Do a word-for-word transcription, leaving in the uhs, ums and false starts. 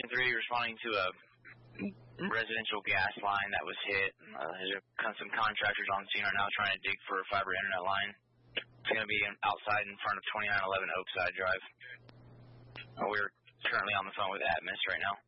three responding to a residential gas line that was hit. Uh, there's some contractors on scene right now trying to dig for a fiber internet line. It's going to be outside in front of twenty-nine eleven Oakside Drive. Uh, we're currently on the phone with Atmos right now.